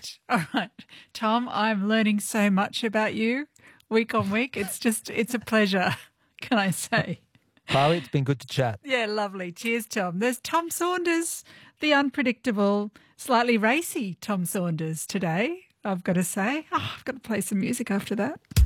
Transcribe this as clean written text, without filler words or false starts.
right. All right. Tom, I'm learning so much about you week on week. It's a pleasure, can I say? Chloe, it's been good to chat. Yeah, lovely. Cheers, Tom. There's Tom Saunders, the unpredictable, slightly racy Tom Saunders today, I've got to say. Oh, I've got to play some music after that.